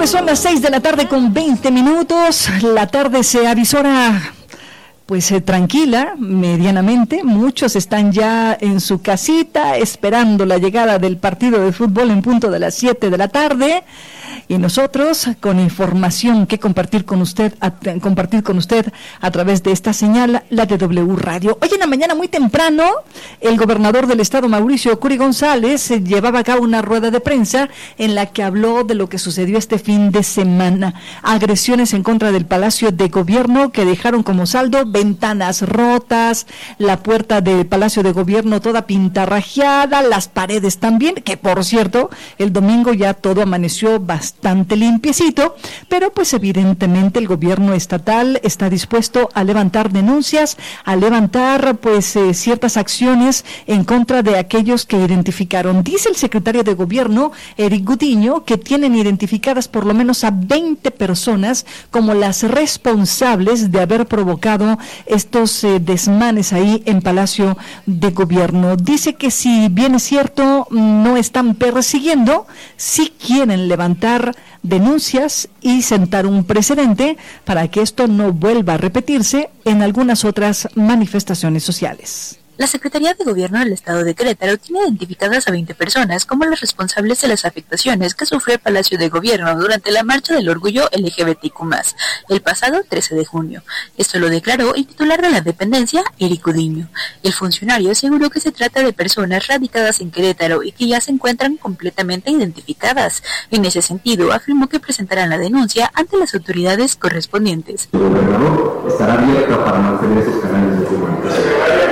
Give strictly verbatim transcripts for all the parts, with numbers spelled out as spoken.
Pues son las seis de la tarde con veinte minutos. La tarde se avisora pues eh, tranquila, medianamente. Muchos están ya en su casita esperando la llegada del partido de fútbol en punto de las siete de la tarde. Y nosotros con información que compartir con usted, a, compartir con usted a través de esta señal, la de W Radio. Hoy en la mañana muy temprano, el gobernador del estado, Mauricio Curi González, eh, llevaba a cabo una rueda de prensa en la que habló de lo que sucedió este fin de semana. Agresiones en contra del Palacio de Gobierno que dejaron como saldo ventanas rotas, la puerta del Palacio de Gobierno toda pintarrajeada, las paredes también, que por cierto, el domingo ya todo amaneció bastante bastante limpiecito, pero pues evidentemente el gobierno estatal está dispuesto a levantar denuncias, a levantar pues eh, ciertas acciones en contra de aquellos que identificaron. Dice el secretario de gobierno, Eric Gudiño, que tienen identificadas por lo menos a veinte personas como las responsables de haber provocado estos eh, desmanes ahí en Palacio de Gobierno. Dice que si bien es cierto, no están persiguiendo, sí quieren levantar denuncias y sentar un precedente para que esto no vuelva a repetirse en algunas otras manifestaciones sociales. La Secretaría de Gobierno del Estado de Querétaro tiene identificadas a veinte personas como las responsables de las afectaciones que sufrió el Palacio de Gobierno durante la Marcha del Orgullo L G B T Q más, el pasado trece de junio. Esto lo declaró el titular de la dependencia, Eric Gudiño. El funcionario aseguró que se trata de personas radicadas en Querétaro y que ya se encuentran completamente identificadas. En ese sentido, afirmó que presentarán la denuncia ante las autoridades correspondientes. El gobernador estará abierto para mantener esos canales de comunicación.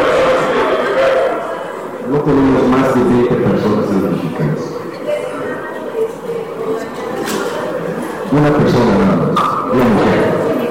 No tenemos más de veinte personas identificadas. Una persona nada más, una mujer.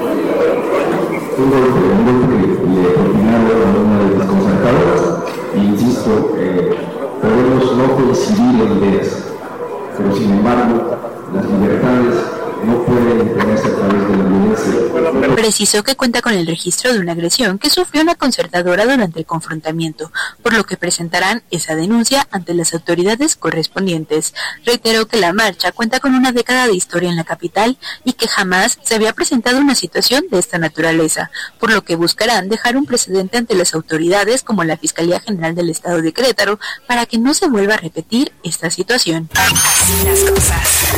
Un golpe, un golpe que le propinaron a una de las concertadoras. E insisto, eh, podemos no coincidir en ideas, pero sin embargo, las libertades no pueden imponerse a través de la violencia. Precisó que cuenta con el registro de una agresión que sufrió una concertadora durante el confrontamiento, por lo que presentarán esa denuncia ante las autoridades correspondientes. Reiteró que la marcha cuenta con una década de historia en la capital y que jamás se había presentado una situación de esta naturaleza, por lo que buscarán dejar un precedente ante las autoridades como la Fiscalía General del Estado de Querétaro para que no se vuelva a repetir esta situación. Así las cosas.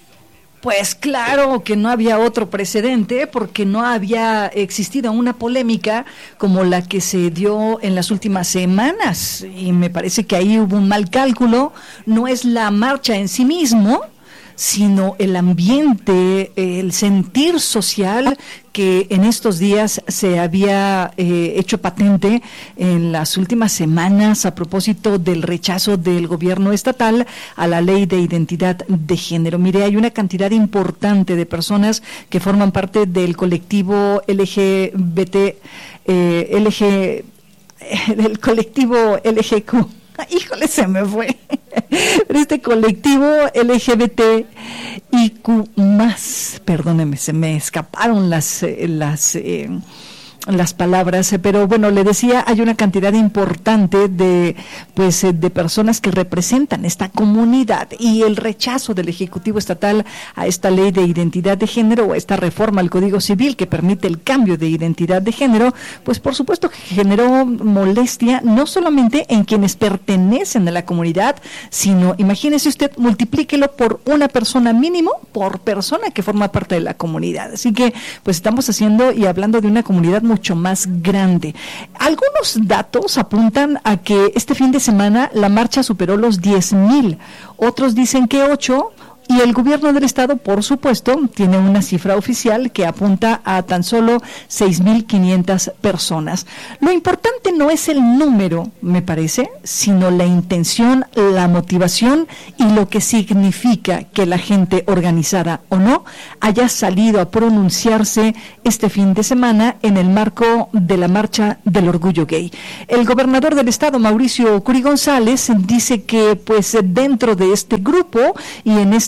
Pues claro que no había otro precedente porque no había existido una polémica como la que se dio en las últimas semanas y me parece que ahí hubo un mal cálculo. No es la marcha en sí mismo, sino el ambiente, el sentir social que en estos días se había eh, hecho patente en las últimas semanas a propósito del rechazo del gobierno estatal a la ley de identidad de género. Mire, hay una cantidad importante de personas que forman parte del colectivo L G B T, eh, L G, eh, del colectivo L G Q. Híjole, se me fue. Pero este colectivo L G B T I Q más, perdóneme, se me escaparon las las eh, las palabras, pero bueno, le decía, hay una cantidad importante de pues de personas que representan esta comunidad y el rechazo del Ejecutivo Estatal a esta ley de identidad de género o a esta reforma al Código Civil que permite el cambio de identidad de género, pues por supuesto que generó molestia no solamente en quienes pertenecen a la comunidad, sino, imagínese usted, multiplíquelo por una persona mínimo, por persona que forma parte de la comunidad. Así que pues estamos haciendo y hablando de una comunidad muy mucho más grande. Algunos datos apuntan a que este fin de semana la marcha superó los diez mil, otros dicen que ocho, y el gobierno del estado, por supuesto, tiene una cifra oficial que apunta a tan solo seis mil quinientas personas. Lo importante no es el número, me parece, sino la intención, la motivación y lo que significa que la gente, organizada o no, haya salido a pronunciarse este fin de semana en el marco de la Marcha del Orgullo Gay. El gobernador del estado, Mauricio Curi González, dice que pues dentro de este grupo y en este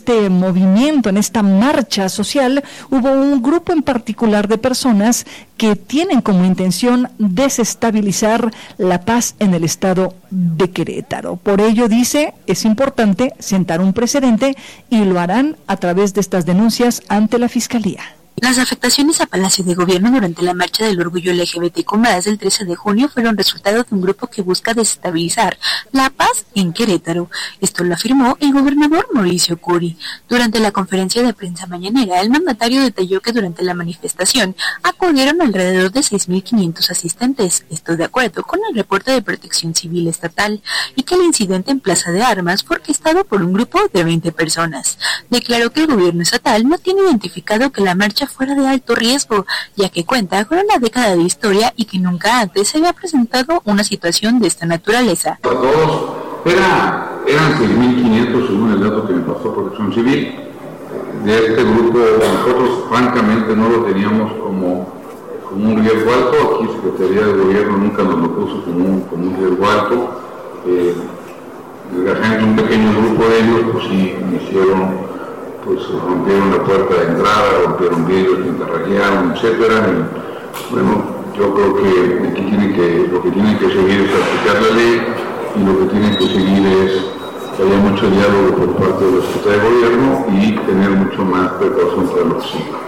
este movimiento, en esta marcha social, hubo un grupo en particular de personas que tienen como intención desestabilizar la paz en el estado de Querétaro. Por ello, dice, es importante sentar un precedente y lo harán a través de estas denuncias ante la Fiscalía. Las afectaciones a Palacio de Gobierno durante la Marcha del Orgullo L G B T Q más, del trece de junio fueron resultado de un grupo que busca desestabilizar la paz en Querétaro. Esto lo afirmó el gobernador Mauricio Curi. Durante la conferencia de prensa mañanera, el mandatario detalló que durante la manifestación acudieron alrededor de seis mil quinientos asistentes, esto de acuerdo con el reporte de Protección Civil Estatal, y que el incidente en Plaza de Armas fue orquestado por un grupo de veinte personas. Declaró que el gobierno estatal no tiene identificado que la marcha fuera de alto riesgo, ya que cuenta con una década de historia y que nunca antes se había presentado una situación de esta naturaleza. Para todos, era, eran seis mil quinientos según el dato que me pasó Protección Civil. De este grupo, nosotros francamente no lo teníamos como, como un riesgo alto. Aquí Secretaría de Gobierno nunca nos lo puso como un, como un riesgo alto. Eh, desgraciadamente un pequeño grupo de ellos, pues sí, me hicieron... pues rompieron la puerta de entrada, rompieron vidrios, pintarrajearon, etcétera. Y, bueno, yo creo que aquí tiene que, lo que tienen que seguir es aplicar la ley, y lo que tienen que seguir es que haya mucho diálogo por parte de la Secretaría de Gobierno y tener mucho más precaución para lo que siga.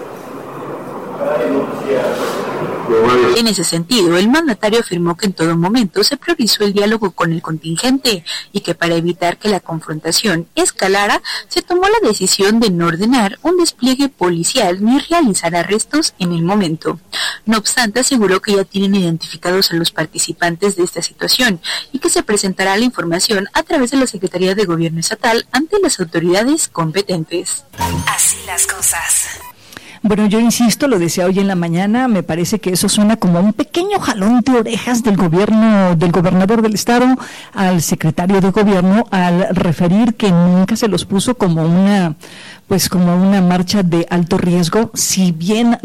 En ese sentido, el mandatario afirmó que en todo momento se priorizó el diálogo con el contingente y que para evitar que la confrontación escalara, se tomó la decisión de no ordenar un despliegue policial ni realizar arrestos en el momento. No obstante, aseguró que ya tienen identificados a los participantes de esta situación y que se presentará la información a través de la Secretaría de Gobierno Estatal ante las autoridades competentes. Así las cosas. Bueno, yo insisto, lo decía hoy en la mañana, me parece que eso suena como un pequeño jalón de orejas del gobierno, del gobernador del estado al secretario de gobierno al referir que nunca se los puso como una, pues como una marcha de alto riesgo. Si bien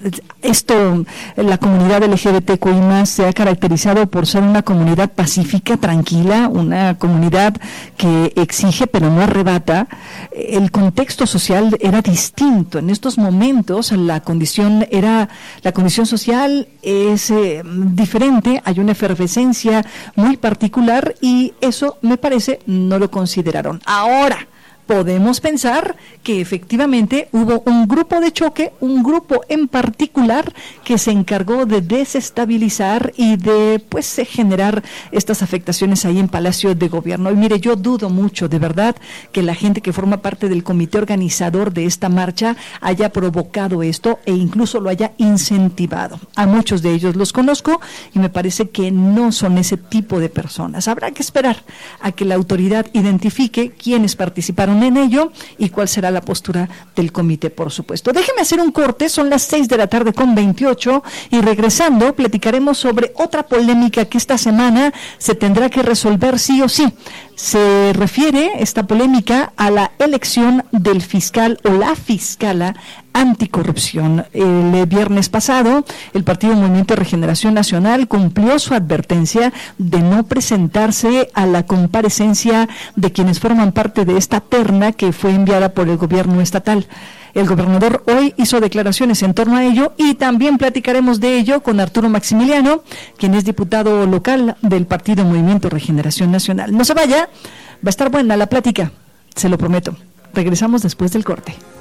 esto, la comunidad L G B T Q I más, se ha caracterizado por ser una comunidad pacífica, tranquila, una comunidad que exige pero no arrebata, el contexto social era distinto. En estos momentos la condición era la condición social es eh, diferente, hay una efervescencia muy particular y eso me parece no lo consideraron. Ahora podemos pensar que efectivamente hubo un grupo de choque, un grupo en particular que se encargó de desestabilizar y de pues generar estas afectaciones ahí en Palacio de Gobierno. Y mire, yo dudo mucho, de verdad, que la gente que forma parte del comité organizador de esta marcha haya provocado esto e incluso lo haya incentivado. A muchos de ellos los conozco y me parece que no son ese tipo de personas. Habrá que esperar a que la autoridad identifique quiénes participaron en ello y cuál será la postura del comité, por supuesto. Déjeme hacer un corte, son las seis de la tarde con veintiocho y regresando platicaremos sobre otra polémica que esta semana se tendrá que resolver sí o sí. Se refiere esta polémica a la elección del fiscal o la fiscala anticorrupción. El viernes pasado, el Partido Movimiento de Regeneración Nacional cumplió su advertencia de no presentarse a la comparecencia de quienes forman parte de esta terna que fue enviada por el gobierno estatal. El gobernador hoy hizo declaraciones en torno a ello y también platicaremos de ello con Arturo Maximiliano, quien es diputado local del Partido Movimiento Regeneración Nacional. No se vaya, va a estar buena la plática, se lo prometo. Regresamos después del corte.